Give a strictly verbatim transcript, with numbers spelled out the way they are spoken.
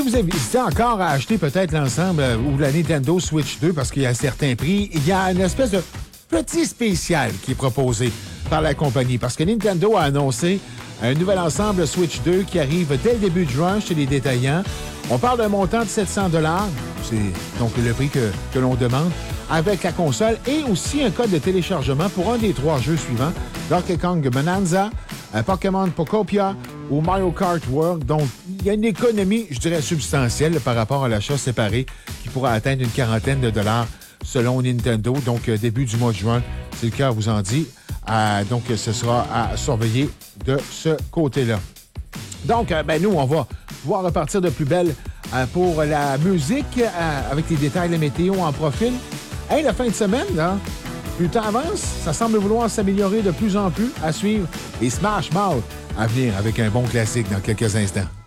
vous hésitez encore à acheter peut-être l'ensemble euh, ou la Nintendo Switch deux parce qu'il y a certains prix, il y a une espèce de petit spécial qui est proposé par la compagnie parce que Nintendo a annoncé un nouvel ensemble Switch deux qui arrive dès le début de juin chez les détaillants. On parle d'un montant de sept cents dollars. C'est donc le prix que, que l'on demande avec la console et aussi un code de téléchargement pour un des trois jeux suivants, Donkey Kong Bonanza, Pokémon Pokopia ou Mario Kart World. Donc, il y a une économie, je dirais, substantielle là, par rapport à l'achat séparé qui pourra atteindre une quarantaine de dollars selon Nintendo. Donc, euh, début du mois de juin, c'est le cœur vous en dit. Euh, donc, ce sera à surveiller de ce côté-là. Donc, euh, ben nous, on va pouvoir repartir de plus belle euh, pour la musique euh, avec les détails de la météo en profil. Hey, la fin de semaine, là, plus le temps avance, ça semble vouloir s'améliorer de plus en plus à suivre. Et Smash Mouth à venir avec un bon classique dans quelques instants.